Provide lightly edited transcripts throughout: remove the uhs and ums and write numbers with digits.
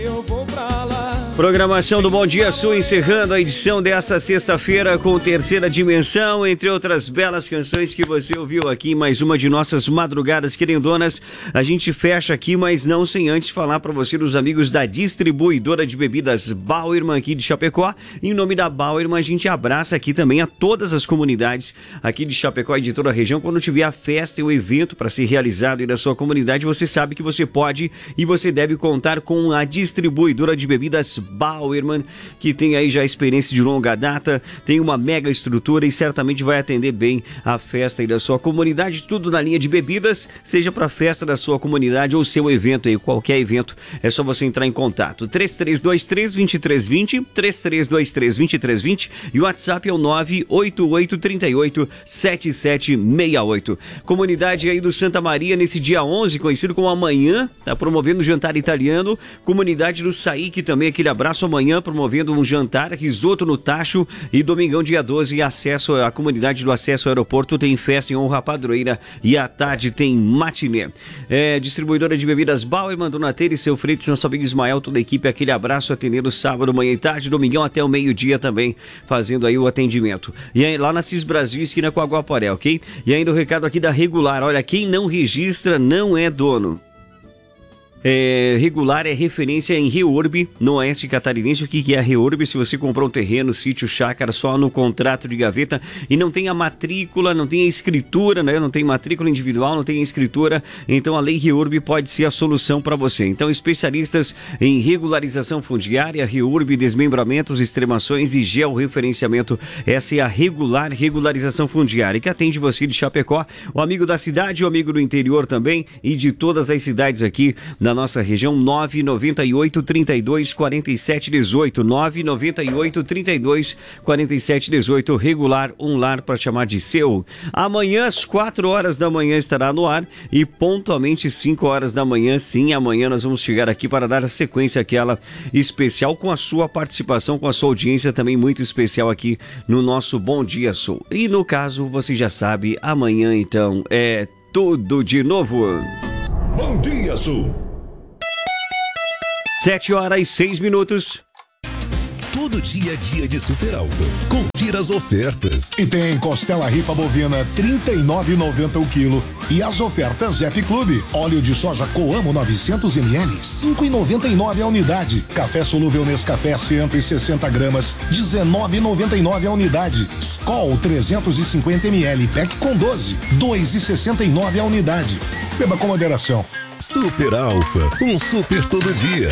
Eu vou pra lá. Programação do Bom Dia Sul encerrando a edição dessa sexta-feira com Terceira Dimensão, entre outras belas canções que você ouviu aqui, mais uma de nossas madrugadas querendonas. A gente fecha aqui, mas não sem antes falar para você dos amigos da distribuidora de bebidas Bauerman aqui de Chapecó. Em nome da Bauerman, a gente abraça aqui também a todas as comunidades aqui de Chapecó e de toda a região. Quando tiver a festa e o evento para ser realizado aí na sua comunidade, você sabe que você pode e você deve contar com a distribuidora de bebidas Bauerman, que tem aí já experiência de longa data, tem uma mega estrutura e certamente vai atender bem a festa aí da sua comunidade, tudo na linha de bebidas, seja para a festa da sua comunidade ou seu evento aí, qualquer evento, é só você entrar em contato, 3323-2320, 3323-2320 e o WhatsApp é o 98838-7768. Comunidade aí do Santa Maria, nesse dia 11, conhecido como Amanhã, tá promovendo um jantar italiano, comunidade do Saíque também, aquele abraço amanhã, promovendo um jantar, risoto no Tacho, e domingão dia 12, acesso à comunidade do acesso ao aeroporto, tem festa em honra à padroeira e à tarde tem matinê. Distribuidora de bebidas Bauerman, Dona Teira e seu Freitas, nosso amigo Ismael, toda a equipe, aquele abraço, atendendo sábado, manhã e tarde, domingão até o meio-dia também, fazendo aí o atendimento. E aí, lá na CIS Brasil, esquina com a Guaporé, ok? E ainda o recado aqui da Regular, olha, quem não registra não é dono. Regular é referência em Reurb, no Oeste Catarinense. O que é a Reurb? Se você comprou um terreno, sítio, chácara só no contrato de gaveta e não tem a matrícula, não tem a escritura, né? Não tem matrícula individual, não tem a escritura, então a Lei Reurb pode ser a solução para você. Então, especialistas em regularização fundiária, Reurb, desmembramentos, extremações e georreferenciamento. Essa é a regularização fundiária, que atende você de Chapecó, o amigo da cidade, o amigo do interior também e de todas as cidades aqui da nossa região. 998-32-4718, 998-32-4718, Regular, um lar para chamar de seu. Amanhã às 4 horas da manhã estará no ar e pontualmente 5 horas da manhã, sim, amanhã nós vamos chegar aqui para dar a sequência àquela especial com a sua participação, com a sua audiência também muito especial aqui no nosso Bom Dia Sul. E no caso, você já sabe, amanhã então é tudo de novo. Bom Dia Sul. 7h06. Todo dia é dia de Super Alfa. Confira as ofertas. E tem costela ripa bovina, R$ 39,90 o quilo. E as ofertas Zep Clube. Óleo de soja Coamo 900 ml, R$ 5,99 a unidade. Café solúvel Nescafé 160 gramas, R$ 19,99 a unidade. Skol 350 ml, pack com 12, R$ 2,69 a unidade. Beba com moderação. Super Alfa, um super todo dia.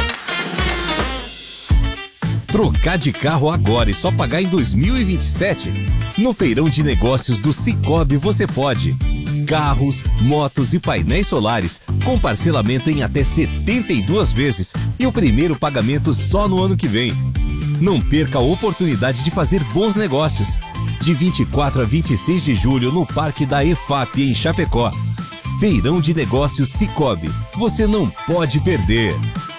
Trocar de carro agora e só pagar em 2027? No Feirão de Negócios do Sicoob você pode. Carros, motos e painéis solares com parcelamento em até 72 vezes e o primeiro pagamento só no ano que vem. Não perca a oportunidade de fazer bons negócios. De 24 a 26 de julho no Parque da EFAP em Chapecó. Feirão de Negócios Sicoob. Você não pode perder.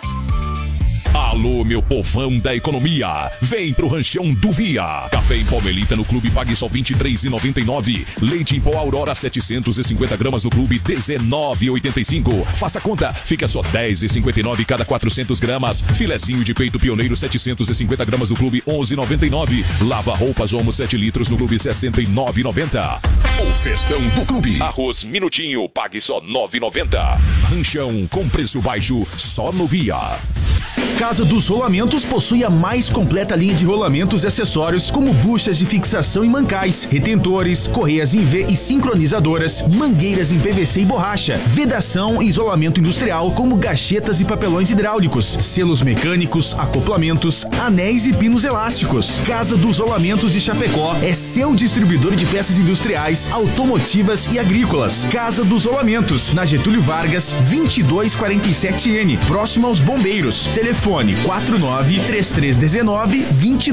Alô, meu povão da economia, vem pro Ranchão do Via. Café em pó Melita no Clube pague só R$ 23,99. Leite em pó Aurora 750 gramas no Clube R$ 19,85. Faça conta, fica só R$ 10,59 cada 400 gramas. Filezinho de peito pioneiro 750 gramas no Clube R$ 11,99. Lava roupas Omo 7 litros no Clube R$ 69,90. O festão do Clube. Arroz Minutinho, pague só R$ 9,90. Ranchão com preço baixo só no Via. Casa dos Rolamentos possui a mais completa linha de rolamentos e acessórios, como buchas de fixação e mancais, retentores, correias em V e sincronizadoras, mangueiras em PVC e borracha, vedação e isolamento industrial, como gachetas e papelões hidráulicos, selos mecânicos, acoplamentos, anéis e pinos elásticos. Casa dos Rolamentos de Chapecó é seu distribuidor de peças industriais, automotivas e agrícolas. Casa dos Rolamentos, na Getúlio Vargas, 2247N, próximo aos Bombeiros. Telefone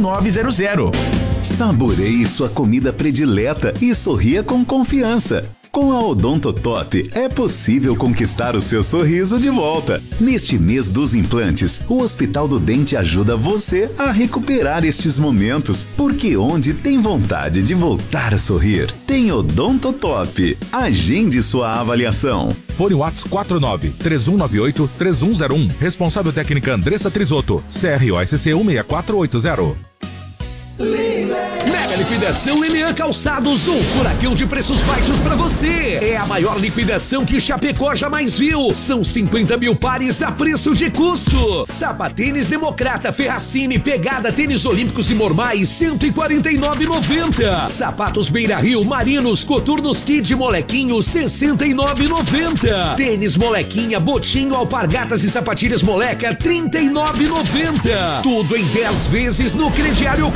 49-3319-2900. Saboreie sua comida predileta e sorria com confiança. Com a Odontotop é possível conquistar o seu sorriso de volta. Neste mês dos implantes, o Hospital do Dente ajuda você a recuperar estes momentos, porque onde tem vontade de voltar a sorrir, tem Odontotop. Agende sua avaliação. Fone WhatsApp 49-3198-3101. Responsável técnica Andressa Trisotto. CROSC 16480. Mega liquidação Lilian Calçados, um furacão de preços baixos pra você. É a maior liquidação que Chapecó jamais viu. São 50 mil pares a preço de custo. Sapatênis Democrata, Ferracini, Pegada, tênis olímpicos e normais, R$149,90. Sapatos Beira Rio, Marinos, Coturnos Kid, Molequinho, R$69,90. Tênis Molequinha, Botinho, Alpargatas e sapatilhas Moleca, R$39,90. Tudo em 10 vezes no crediário